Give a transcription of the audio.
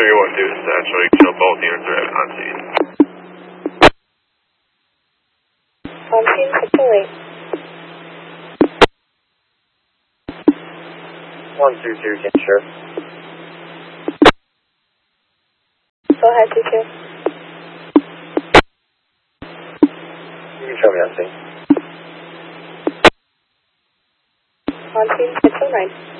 312 is actually show both units are on scene. On scene, 608. 122, can sure. Go ahead, 22. You can show me on scene. On scene, 609.